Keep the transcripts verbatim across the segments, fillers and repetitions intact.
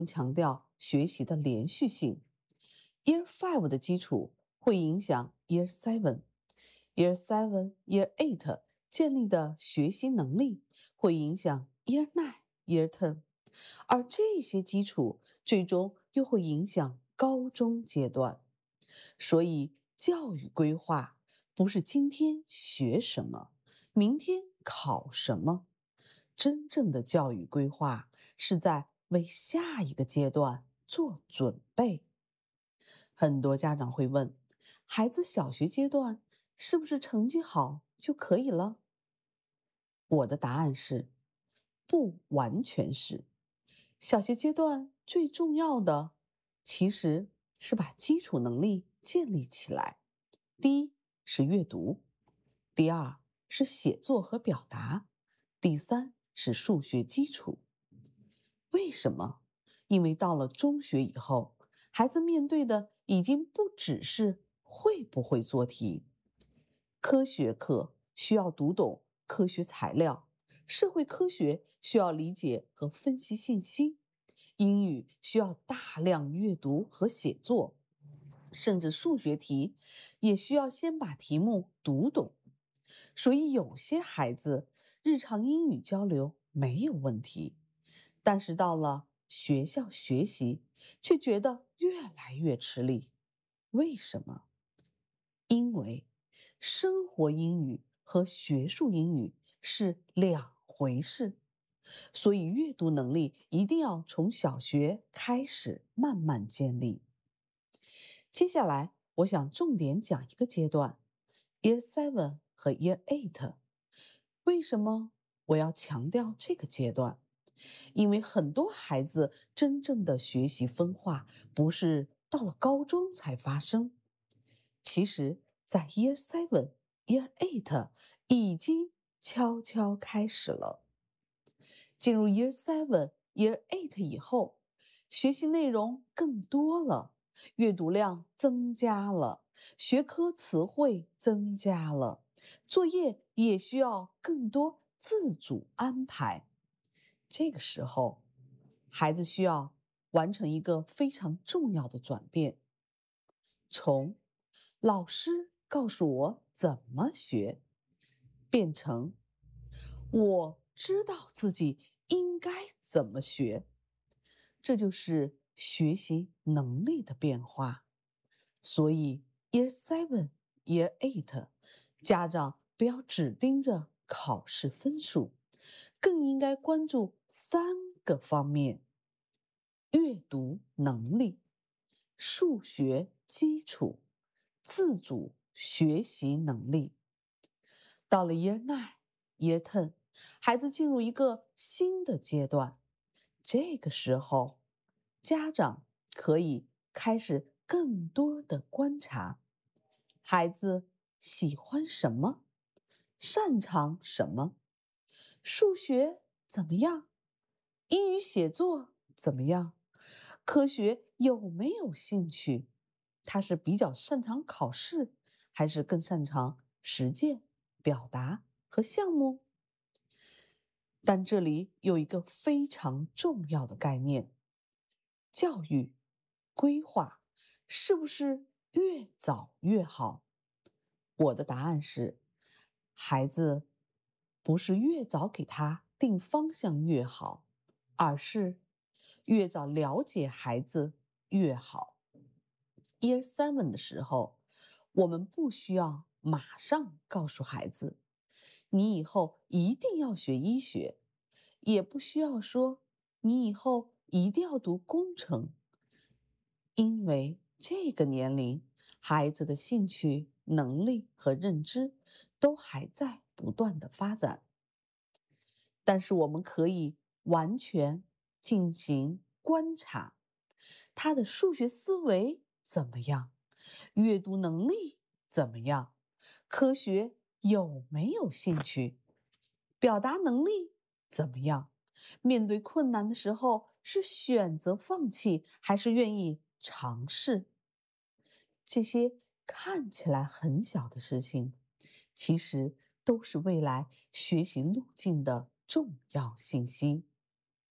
强调学习的连续性。Year Five 的基础会影响 Year Seven，Year Seven、Year Eight 建立的学习能力会影响 Year Nine、Year Ten，而这些基础最终又会影响高中阶段。所以，教育规划不是今天学什么，明天考什么。真正的教育规划是在为下一个阶段做准备。很多家长会问，孩子小学阶段是不是成绩好就可以了？我的答案是，不完全是。小学阶段最重要的其实是把基础能力建立起来。第一是阅读，第二是写作和表达，第三是数学基础。为什么？因为到了中学以后，孩子面对的已经不只是会不会做题。科学课需要读懂科学材料，社会科学需要理解和分析信息，英语需要大量阅读和写作，甚至数学题也需要先把题目读懂。所以有些孩子日常英语交流没有问题，但是到了学校学习却觉得越来越吃力。为什么？因为生活英语和学术英语是两回事，所以阅读能力一定要从小学开始慢慢建立。接下来，我想重点讲一个阶段 ，Year Seven 和 Year Eight。为什么我要强调这个阶段？因为很多孩子真正的学习分化不是到了高中才发生，其实在 Year Seven、Year Eight 已经悄悄开始了。进入 Year Seven、Year Eight 以后，学习内容更多了，阅读量增加了，学科词汇增加了，作业也需要更多自主安排。这个时候，孩子需要完成一个非常重要的转变，从老师告诉我怎么学，变成我知道自己应该怎么学。这就是学习能力的变化。所以 Year Seven、Year Eight，家长不要只盯着考试分数，更应该关注三个方面：阅读能力、数学基础、自主学习能力。到了 Year Nine、Year Ten，孩子进入一个新的阶段，这个时候，家长可以开始更多的观察孩子喜欢什么，擅长什么，数学怎么样，英语写作怎么样，科学有没有兴趣，他是比较擅长考试，还是更擅长实践、表达和项目？但这里有一个非常重要的概念，教育规划是不是越早越好？我的答案是，孩子不是越早给他定方向越好，而是越早了解孩子越好。Year Seven 的时候，我们不需要马上告诉孩子，你以后一定要学医学，也不需要说你以后一定要读工程，因为这个年龄，孩子的兴趣、能力和认知都还在不断的发展。但是我们可以完全进行观察，他的数学思维怎么样，阅读能力怎么样，科学有没有兴趣，表达能力怎么样，面对困难的时候是选择放弃还是愿意尝试。这些看起来很小的事情，其实都是未来学习路径的重要信息。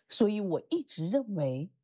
所以我一直认为